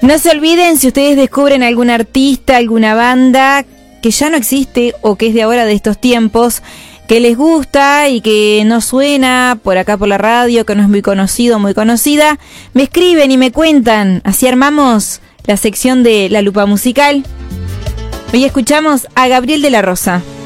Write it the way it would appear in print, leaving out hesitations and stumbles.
No se olviden, si ustedes descubren algún artista, alguna banda que ya no existe o que es de ahora, de estos tiempos, que les gusta y que no suena por acá por la radio, que no es muy conocido, muy conocida, me escriben y me cuentan. Así armamos la sección de La Lupa Musical. Hoy escuchamos a Gabriel de la Rosa.